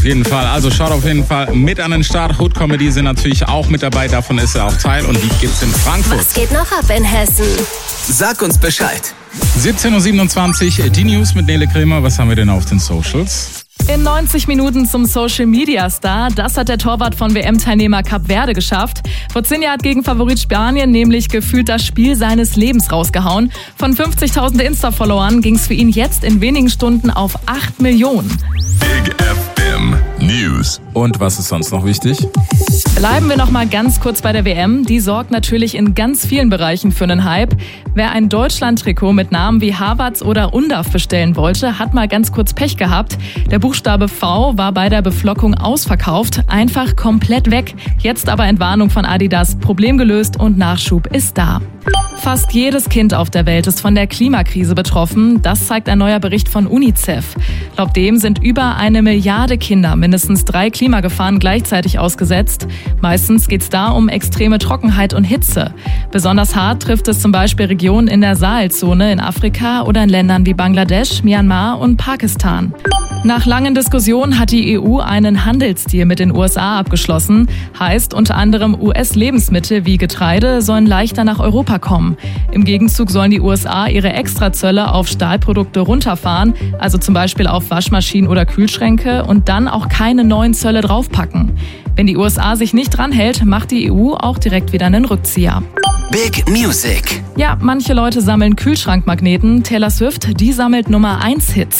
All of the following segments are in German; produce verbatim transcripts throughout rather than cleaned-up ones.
Auf jeden Fall, also schaut auf jeden Fall mit an den Start. Hood Comedy sind natürlich auch mit dabei, davon ist er auch Teil und die gibt's in Frankfurt. Was geht noch ab in Hessen? Sag uns Bescheid. siebzehn Uhr siebenundzwanzig, die News mit Nele Kremer. Was haben wir denn auf den Socials? In neunzig Minuten zum Social-Media-Star. Das hat der Torwart von W M-Teilnehmer Kap Verde geschafft. Forzinia hat gegen Favorit Spanien nämlich gefühlt das Spiel seines Lebens rausgehauen. Von fünfzigtausend Insta-Followern ging es für ihn jetzt in wenigen Stunden auf acht Millionen. Big F M News. Und was ist sonst noch wichtig? Bleiben wir noch mal ganz kurz bei der W M. Die sorgt natürlich in ganz vielen Bereichen für einen Hype. Wer ein Deutschland-Trikot mit Namen wie Havertz oder Undav bestellen wollte, hat mal ganz kurz Pech gehabt. Der Buchstabe V war bei der Beflockung ausverkauft, einfach komplett weg. Jetzt aber Entwarnung von Adidas, Problem gelöst und Nachschub ist da. Fast jedes Kind auf der Welt ist von der Klimakrise betroffen. Das zeigt ein neuer Bericht von UNICEF. Laut dem sind über eine Milliarde Kinder mindestens drei Klimagefahren gleichzeitig ausgesetzt. Meistens geht es da um extreme Trockenheit und Hitze. Besonders hart trifft es zum Beispiel Regionen in der Sahelzone in Afrika oder in Ländern wie Bangladesch, Myanmar und Pakistan. Nach langen Diskussionen hat die E U einen Handelsdeal mit den U S A abgeschlossen. Heißt unter anderem, U S-Lebensmittel wie Getreide sollen leichter nach Europa kommen. Im Gegenzug sollen die U S A ihre Extrazölle auf Stahlprodukte runterfahren, also zum Beispiel auf Waschmaschinen oder Kühlschränke, und dann auch keine neuen Zölle draufpacken. Wenn die U S A sich nicht dran hält, macht die E U auch direkt wieder einen Rückzieher. Big Music. Ja, manche Leute sammeln Kühlschrankmagneten. Taylor Swift, die sammelt Nummer eins Hits.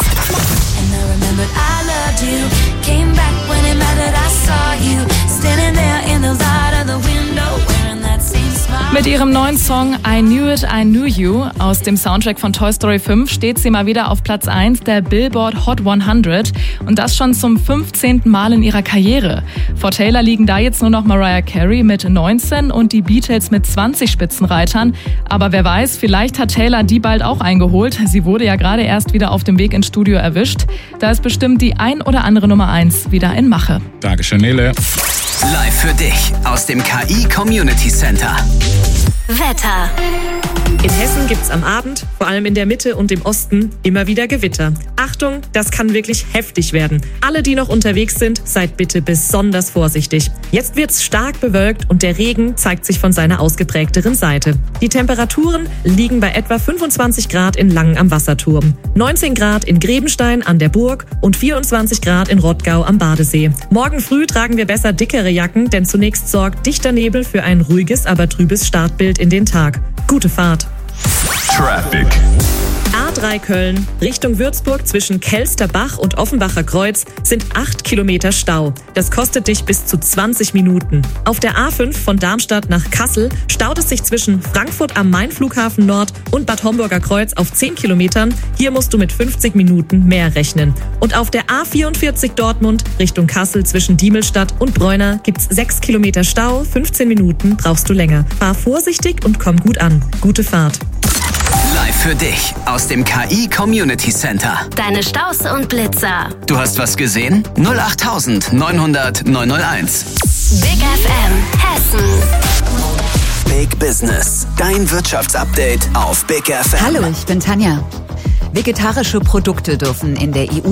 Mit ihrem neuen Song I Knew It, I Knew You aus dem Soundtrack von Toy Story fünf steht sie mal wieder auf Platz eins der Billboard Hot hundert und das schon zum fünfzehnten Mal in ihrer Karriere. Vor Taylor liegen da jetzt nur noch Mariah Carey mit neunzehn und die Beatles mit zwanzig Spitzenreitern. Aber wer weiß, vielleicht hat Taylor die bald auch eingeholt. Sie wurde ja gerade erst wieder auf dem Weg ins Studio erwischt. Da ist bestimmt die ein oder andere Nummer eins wieder in Mache. Dankeschön, Nele. Live für dich aus dem K I Community Center. Wetter. In Hessen gibt's am Abend, vor allem in der Mitte und im Osten, immer wieder Gewitter. Achtung, das kann wirklich heftig werden. Alle, die noch unterwegs sind, seid bitte besonders vorsichtig. Jetzt wird's stark bewölkt und der Regen zeigt sich von seiner ausgeprägteren Seite. Die Temperaturen liegen bei etwa fünfundzwanzig Grad in Langen am Wasserturm, neunzehn Grad in Grebenstein an der Burg und vierundzwanzig Grad in Rottgau am Badesee. Morgen früh tragen wir besser dickere Jacken, denn zunächst sorgt dichter Nebel für ein ruhiges, aber trübes Startbild in den Tag. Gute Fahrt. Traffic. A drei Köln, Richtung Würzburg zwischen Kelsterbach und Offenbacher Kreuz sind acht Kilometer Stau. Das kostet dich bis zu zwanzig Minuten. Auf der A fünf von Darmstadt nach Kassel staut es sich zwischen Frankfurt am Main Flughafen Nord und Bad Homburger Kreuz auf zehn Kilometern. Hier musst du mit fünfzig Minuten mehr rechnen. Und auf der A vierundvierzig Dortmund Richtung Kassel zwischen Diemelstadt und Bräuner gibt's sechs Kilometer Stau, fünfzehn Minuten brauchst du länger. Fahr vorsichtig und komm gut an. Gute Fahrt. Live für dich aus dem K I Community Center. Deine Staus und Blitzer. Du hast was gesehen? null acht neunhundert neunhunderteins. Big F M Hessen. Big Business. Dein Wirtschaftsupdate auf Big F M. Hallo, ich bin Tanja. Vegetarische Produkte dürfen in der E U